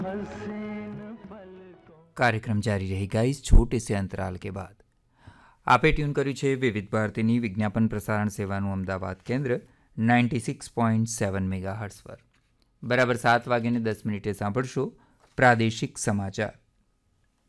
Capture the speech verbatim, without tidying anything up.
कार्यक्रम जारी रहेगा इस छोटे से अंतराल के बाद। आपे ट्यून કર્યું છે વિવિધ ભારતીની વિજ્ઞાપન પ્રસારણ સેવાનું અમદાવાદ કેન્દ્ર ninety six point seven megahertz પર। બરાબર સાત વાગ્યાને દસ મિનિટે સાંભળશો પ્રાદેશિક સમાચાર।